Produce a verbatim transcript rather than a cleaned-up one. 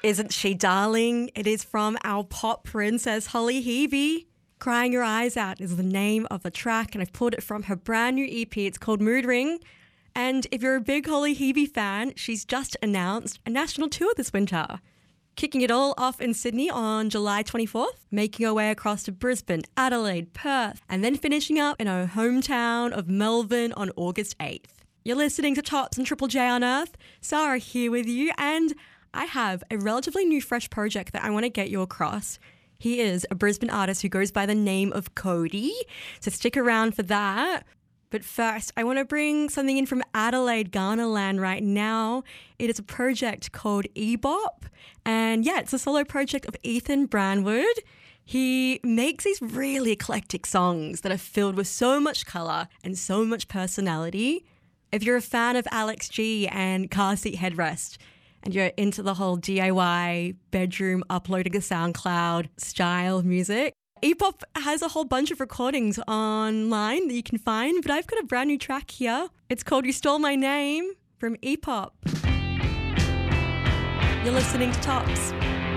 Isn't she darling? It is from our pop princess, Holly Heavey. Crying Your Eyes Out is the name of the track, and I've pulled it from her brand new E P. It's called Mood Ring. And if you're a big Holly Heavey fan, she's just announced a national tour this winter. Kicking it all off in Sydney on July twenty-fourth, making her way across to Brisbane, Adelaide, Perth, and then finishing up in her hometown of Melbourne on August eighth. You're listening to Tops and Triple J on Earth. Sarah here with you, and I have a relatively new fresh project that I want to get you across. He is a Brisbane artist who goes by the name of Cody, so stick around for that. But first, I want to bring something in from Adelaide, Ghanaland right now. It is a project called E-Bop. And yeah, it's a solo project of Ethan Branwood. He makes these really eclectic songs that are filled with so much colour and so much personality. If you're a fan of Alex G and Car Seat Headrest, and you're into the whole D I Y, bedroom, uploading a SoundCloud style of music, E-Bop has a whole bunch of recordings online that you can find, but I've got a brand new track here. It's called You Stole My Name from E-Bop. You're listening to Tops.